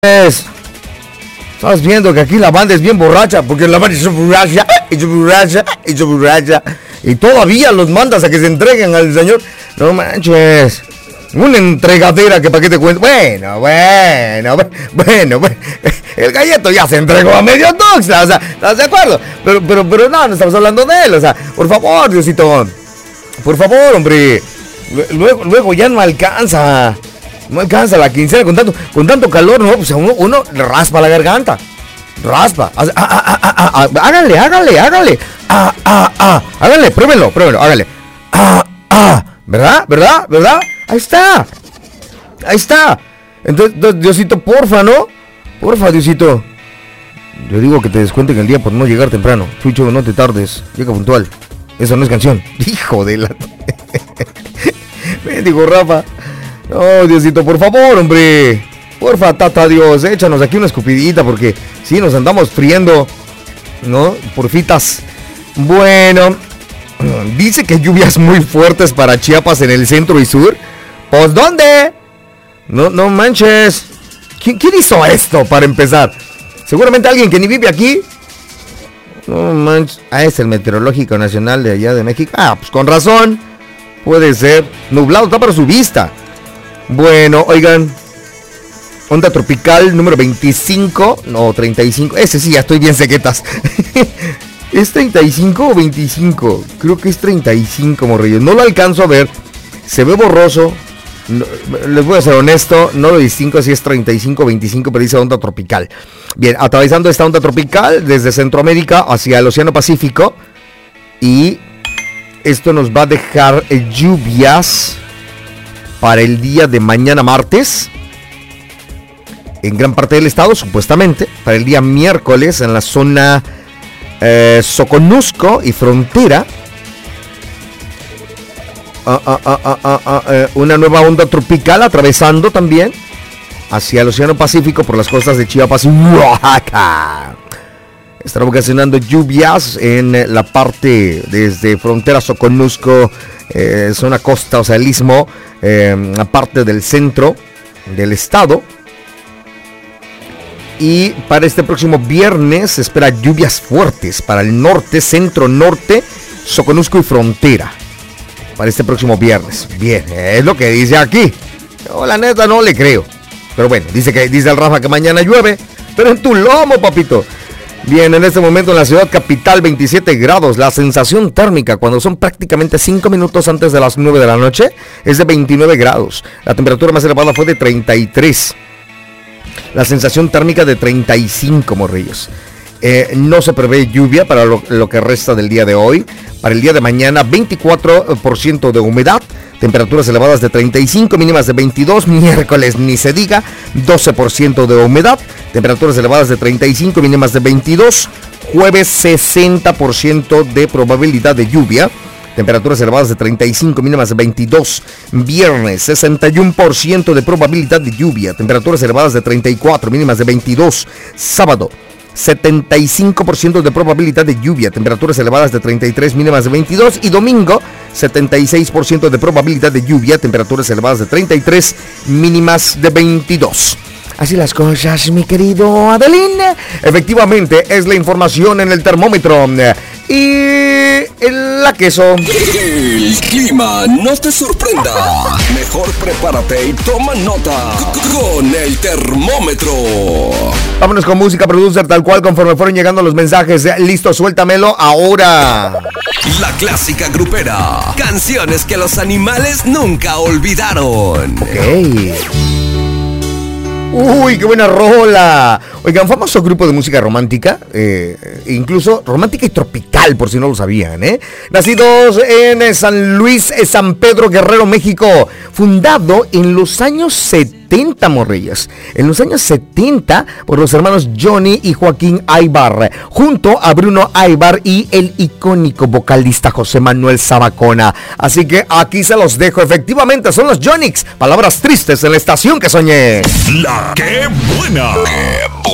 Estás viendo que aquí la banda es bien borracha, porque la banda es borracha, y todavía los mandas a que se entreguen al señor. No manches, una entregadera que para qué te cuento. Bueno, el galleto ya se entregó a medio toxa, o sea, ¿estás de acuerdo? Pero no estamos hablando de él, o sea, por favor, Diosito, por favor, hombre, luego ya no alcanza. No alcanza la quincena con tanto calor, ¿no? Pues uno raspa la garganta. Raspa. Háganle. Háganle, pruébenlo, háganle. ¿Verdad? Ahí está. Entonces, Diosito, porfa, ¿no? Porfa, Diosito. Yo digo que te descuenten el día por no llegar temprano. Chucho, no te tardes. Llega puntual. Eso no es canción. Hijo de la... Bendigo, Rafa. No, Diosito, por favor, hombre. Porfa, tata Dios, échanos aquí una escupidita porque sí, nos andamos friendo, ¿no? Porfitas. Bueno, dice que lluvias muy fuertes para Chiapas en el centro y sur. ¿Pues dónde? No manches. ¿Quién hizo esto para empezar? Seguramente alguien que ni vive aquí. No manches. Es el Meteorológico Nacional de allá de México. Pues con razón. Puede ser. Nublado está para su vista. Bueno, oigan, onda tropical número 25, no, 35, ese sí, ya estoy bien sequetas. ¿Es 35 o 25? Creo que es 35, morrillos, no lo alcanzo a ver, se ve borroso, no, les voy a ser honesto, no lo distingo si es 35 o 25, pero dice onda tropical. Bien, atravesando esta onda tropical desde Centroamérica hacia el Océano Pacífico, y esto nos va a dejar lluvias para el día de mañana martes, en gran parte del estado, supuestamente, para el día miércoles en la zona Soconusco y frontera, una nueva onda tropical atravesando también hacia el Océano Pacífico por las costas de Chiapas y Oaxaca. Estará ocasionando lluvias en la parte desde frontera Soconusco, zona costa, o sea, el istmo, aparte del centro del estado. Y para este próximo viernes se espera lluvias fuertes para el norte, centro, norte, Soconusco y frontera. Para este próximo viernes. Bien, es lo que dice aquí. Yo la neta no le creo. Pero bueno, dice el Rafa que mañana llueve. Pero en tu lomo, papito. Bien, en este momento en la ciudad capital 27 grados, la sensación térmica cuando son prácticamente 5 minutos antes de las 9 de la noche es de 29 grados, la temperatura más elevada fue de 33, la sensación térmica de 35, morrillos. No se prevé lluvia para lo que resta del día de hoy. Para el día de mañana, 24% de humedad, temperaturas elevadas de 35, mínimas de 22. Miércoles, ni se diga, 12% de humedad, temperaturas elevadas de 35, mínimas de 22. Jueves, 60% de probabilidad de lluvia, temperaturas elevadas de 35, mínimas de 22. Viernes, 61% de probabilidad de lluvia, temperaturas elevadas de 34, mínimas de 22. Sábado, 75% de probabilidad de lluvia, temperaturas elevadas de 33, mínimas de 22. Y domingo, 76% de probabilidad de lluvia, temperaturas elevadas de 33, mínimas de 22. Así las cosas, mi querido Adelín. Efectivamente, es la información en el termómetro. Y en la queso. El clima no te sorprenda. Mejor prepárate y toma nota con el termómetro. Vámonos con música, producer, tal cual conforme fueron llegando los mensajes. Listo, suéltamelo ahora. La clásica grupera. Canciones que los animales nunca olvidaron. Ok. Uy, qué buena rola. Oigan, famoso grupo de música romántica, incluso romántica y tropical, por si no lo sabían, nacidos en San Luis, San Pedro, Guerrero, México, fundado en los años 70, morrillas, en los años 70 por los hermanos Johnny y Joaquín Aybar, junto a Bruno Aybar y el icónico vocalista José Manuel Zabacona. Así que aquí se los dejo, efectivamente son los Jonix, palabras tristes en la estación que soñé. La que buena.